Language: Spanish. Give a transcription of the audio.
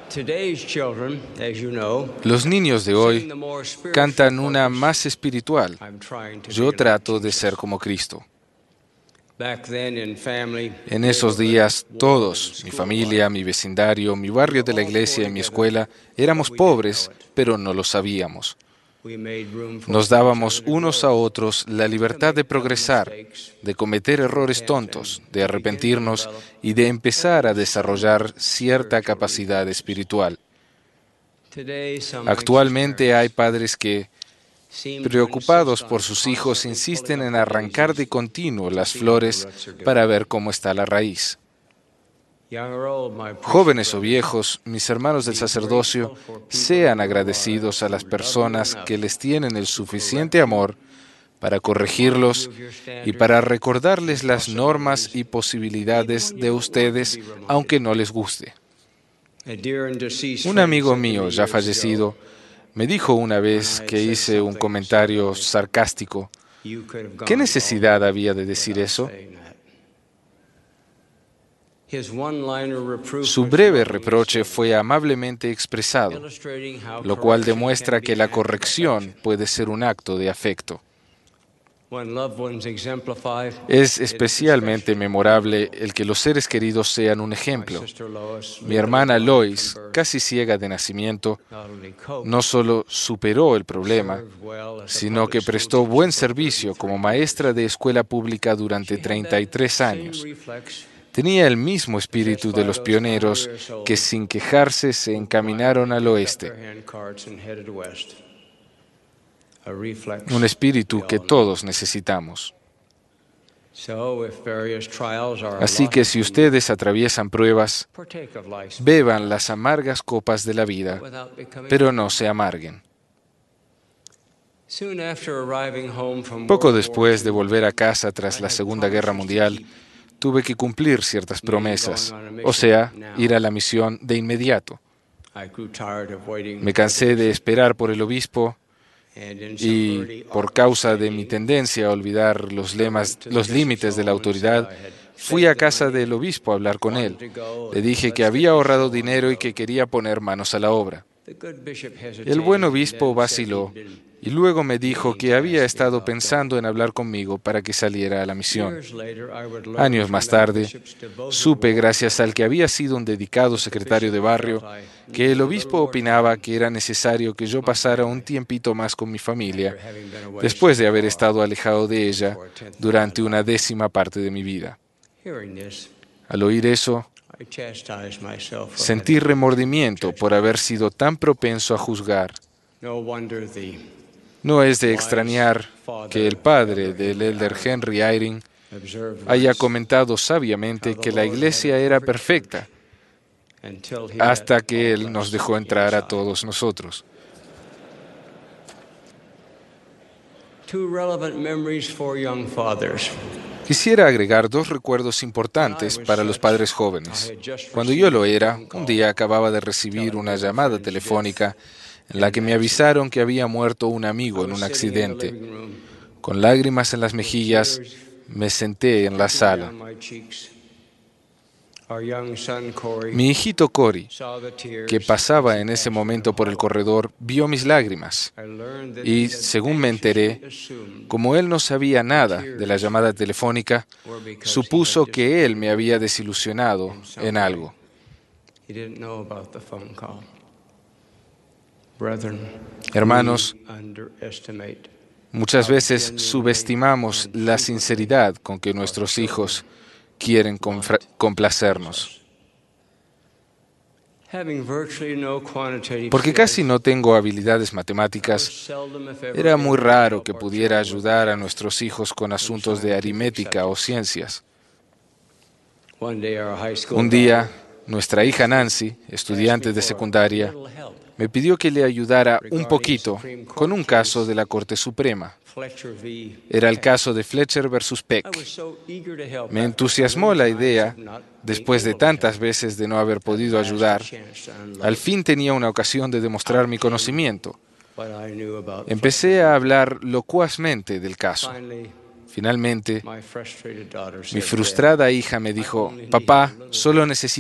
Los niños de hoy cantan una más espiritual. Yo trato de ser como Cristo. En esos días, todos, mi familia, mi vecindario, mi barrio de la iglesia y mi escuela, éramos pobres, pero no lo sabíamos. Nos dábamos unos a otros la libertad de progresar, de cometer errores tontos, de arrepentirnos y de empezar a desarrollar cierta capacidad espiritual. Actualmente hay padres que, preocupados por sus hijos, insisten en arrancar de continuo las flores para ver cómo está la raíz. Jóvenes o viejos, mis hermanos del sacerdocio, sean agradecidos a las personas que les tienen el suficiente amor para corregirlos y para recordarles las normas y posibilidades de ustedes, aunque no les guste. Un amigo mío, ya fallecido, me dijo una vez que hice un comentario sarcástico: ¿qué necesidad había de decir eso? Su breve reproche fue amablemente expresado, lo cual demuestra que la corrección puede ser un acto de afecto. Es especialmente memorable el que los seres queridos sean un ejemplo. Mi hermana Lois, casi ciega de nacimiento, no solo superó el problema, sino que prestó buen servicio como maestra de escuela pública durante 33 años. Tenía el mismo espíritu de los pioneros que sin quejarse se encaminaron al oeste. Un espíritu que todos necesitamos. Así que si ustedes atraviesan pruebas, beban las amargas copas de la vida, pero no se amarguen. Poco después de volver a casa tras la Segunda Guerra Mundial, tuve que cumplir ciertas promesas, o sea, ir a la misión de inmediato. Me cansé de esperar por el obispo y, por causa de mi tendencia a olvidar los límites de la autoridad, fui a casa del obispo a hablar con él. Le dije que había ahorrado dinero y que quería poner manos a la obra. El buen obispo vaciló y luego me dijo que había estado pensando en hablar conmigo para que saliera a la misión. Años más tarde, supe, gracias al que había sido un dedicado secretario de barrio, que el obispo opinaba que era necesario que yo pasara un tiempito más con mi familia, después de haber estado alejado de ella durante una 10ª parte de mi vida. Al oír eso, sentí remordimiento por haber sido tan propenso a juzgar. No es de extrañar que el padre del elder Henry Eyring haya comentado sabiamente que la iglesia era perfecta hasta que él nos dejó entrar a todos nosotros. Quisiera agregar 2 recuerdos importantes para los padres jóvenes. Cuando yo lo era, un día acababa de recibir una llamada telefónica en la que me avisaron que había muerto un amigo en un accidente. Con lágrimas en las mejillas, me senté en la sala. Mi hijito Cory, que pasaba en ese momento por el corredor, vio mis lágrimas y, según me enteré, como él no sabía nada de la llamada telefónica, supuso que él me había desilusionado en algo. Hermanos, muchas veces subestimamos la sinceridad con que nuestros hijos quieren complacernos. Porque casi no tengo habilidades matemáticas, era muy raro que pudiera ayudar a nuestros hijos con asuntos de aritmética o ciencias. Un día, nuestra hija Nancy, estudiante de secundaria, me pidió que le ayudara un poquito con un caso de la Corte Suprema. Era el caso de Fletcher versus Peck. Me entusiasmó la idea, después de tantas veces de no haber podido ayudar. Al fin tenía una ocasión de demostrar mi conocimiento. Empecé a hablar locuazmente del caso. Finalmente, mi frustrada hija me dijo: «Papá, solo necesito